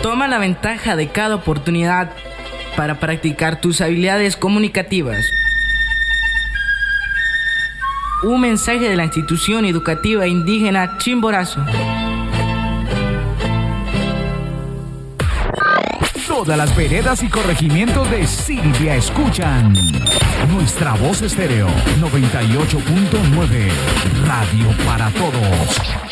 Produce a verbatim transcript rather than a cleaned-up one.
Toma la ventaja de cada oportunidad para practicar tus habilidades comunicativas. Un mensaje de la institución educativa indígena Chimborazo. Todas las veredas y corregimientos de Silvia escuchan nuestra voz estéreo noventa y ocho punto nueve, radio para todos.